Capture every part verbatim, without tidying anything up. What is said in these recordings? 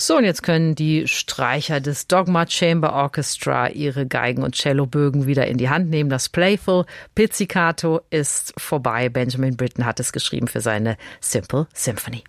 So, und jetzt können die Streicher des Dogma Chamber Orchestra ihre Geigen und Cellobögen wieder in die Hand nehmen. Das Playful Pizzicato ist vorbei. Benjamin Britten hat es geschrieben für seine Simple Symphony.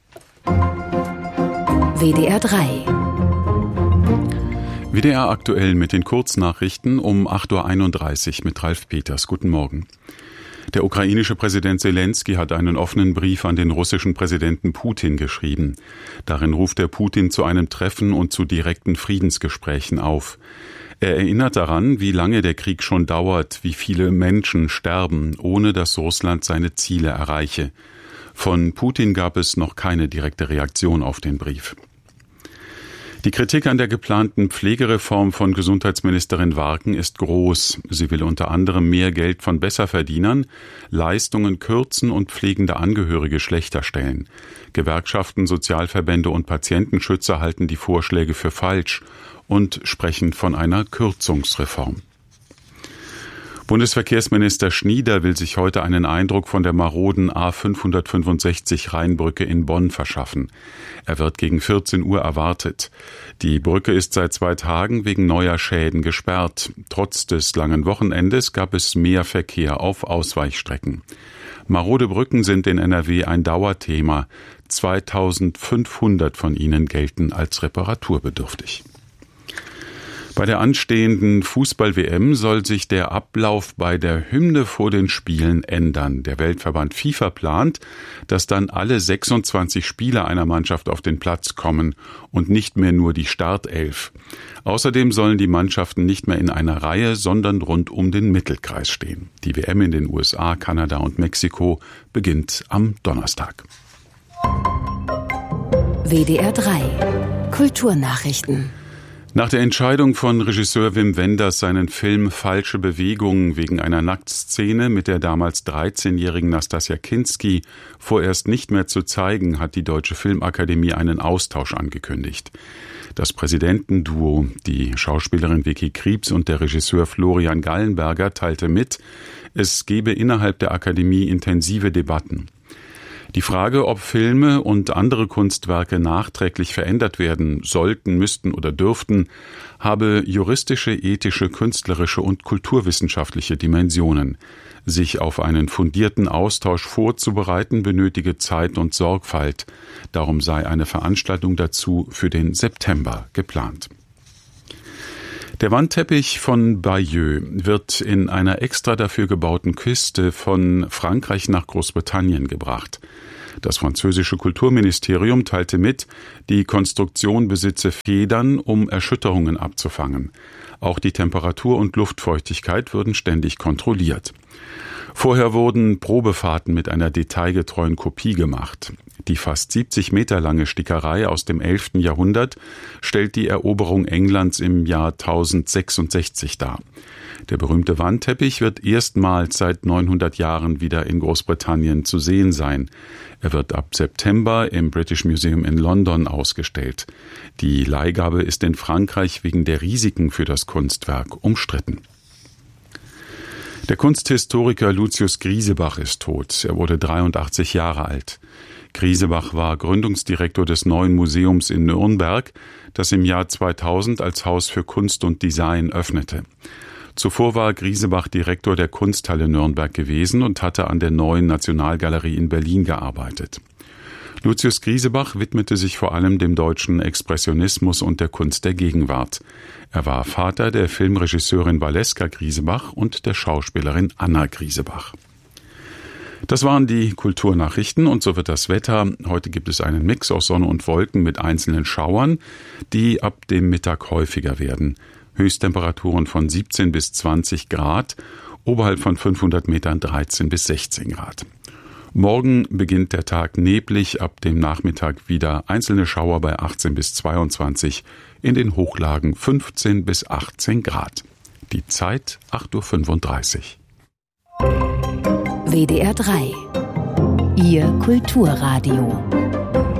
W D R drei. W D R aktuell mit den Kurznachrichten um acht Uhr einunddreißig mit Ralf Peters. Guten Morgen. Der ukrainische Präsident Selenskyj hat einen offenen Brief an den russischen Präsidenten Putin geschrieben. Darin ruft er Putin zu einem Treffen und zu direkten Friedensgesprächen auf. Er erinnert daran, wie lange der Krieg schon dauert, wie viele Menschen sterben, ohne dass Russland seine Ziele erreiche. Von Putin gab es noch keine direkte Reaktion auf den Brief. Die Kritik an der geplanten Pflegereform von Gesundheitsministerin Warken ist groß. Sie will unter anderem mehr Geld von Besserverdienern, Leistungen kürzen und pflegende Angehörige schlechter stellen. Gewerkschaften, Sozialverbände und Patientenschützer halten die Vorschläge für falsch und sprechen von einer Kürzungsreform. Bundesverkehrsminister Schnieder will sich heute einen Eindruck von der maroden A fünfhundertfünfundsechzig Rheinbrücke in Bonn verschaffen. Er wird gegen vierzehn Uhr erwartet. Die Brücke ist seit zwei Tagen wegen neuer Schäden gesperrt. Trotz des langen Wochenendes gab es mehr Verkehr auf Ausweichstrecken. Marode Brücken sind in N R W ein Dauerthema. zweitausendfünfhundert von ihnen gelten als reparaturbedürftig. Bei der anstehenden Fußball-W M soll sich der Ablauf bei der Hymne vor den Spielen ändern. Der Weltverband FIFA plant, dass dann alle sechsundzwanzig Spieler einer Mannschaft auf den Platz kommen und nicht mehr nur die Startelf. Außerdem sollen die Mannschaften nicht mehr in einer Reihe, sondern rund um den Mittelkreis stehen. Die W M in den U S A, Kanada und Mexiko beginnt am Donnerstag. W D R drei. Kulturnachrichten. Nach der Entscheidung von Regisseur Wim Wenders, seinen Film Falsche Bewegungen wegen einer Nacktszene mit der damals dreizehnjährigen Nastassja Kinski vorerst nicht mehr zu zeigen, hat die Deutsche Filmakademie einen Austausch angekündigt. Das Präsidentenduo, die Schauspielerin Vicky Krieps und der Regisseur Florian Gallenberger, teilte mit, es gebe innerhalb der Akademie intensive Debatten. Die Frage, ob Filme und andere Kunstwerke nachträglich verändert werden sollten, müssten oder dürften, habe juristische, ethische, künstlerische und kulturwissenschaftliche Dimensionen. Sich auf einen fundierten Austausch vorzubereiten, benötige Zeit und Sorgfalt. Darum sei eine Veranstaltung dazu für den September geplant. Der Wandteppich von Bayeux wird in einer extra dafür gebauten Kiste von Frankreich nach Großbritannien gebracht. Das französische Kulturministerium teilte mit, die Konstruktion besitze Federn, um Erschütterungen abzufangen. Auch die Temperatur und Luftfeuchtigkeit würden ständig kontrolliert. Vorher wurden Probefahrten mit einer detailgetreuen Kopie gemacht. Die fast siebzig Meter lange Stickerei aus dem elften Jahrhundert stellt die Eroberung Englands im Jahr tausendsechsundsechzig dar. Der berühmte Wandteppich wird erstmals seit neunhundert Jahren wieder in Großbritannien zu sehen sein. Er wird ab September im British Museum in London ausgestellt. Die Leihgabe ist in Frankreich wegen der Risiken für das Kunstwerk umstritten. Der Kunsthistoriker Lucius Griesebach ist tot. Er wurde dreiundachtzig Jahre alt. Griesebach war Gründungsdirektor des Neuen Museums in Nürnberg, das im Jahr zweitausend als Haus für Kunst und Design öffnete. Zuvor war Griesebach Direktor der Kunsthalle Nürnberg gewesen und hatte an der Neuen Nationalgalerie in Berlin gearbeitet. Lucius Griesebach widmete sich vor allem dem deutschen Expressionismus und der Kunst der Gegenwart. Er war Vater der Filmregisseurin Valeska Griesebach und der Schauspielerin Anna Griesebach. Das waren die Kulturnachrichten und so wird das Wetter. Heute gibt es einen Mix aus Sonne und Wolken mit einzelnen Schauern, die ab dem Mittag häufiger werden. Höchsttemperaturen von siebzehn bis zwanzig Grad, oberhalb von fünfhundert Metern dreizehn bis sechzehn Grad. Morgen beginnt der Tag neblig, ab dem Nachmittag wieder einzelne Schauer bei achtzehn bis zweiundzwanzig, in den Hochlagen fünfzehn bis achtzehn Grad. Die Zeit acht Uhr fünfunddreißig. W D R drei. Ihr Kulturradio.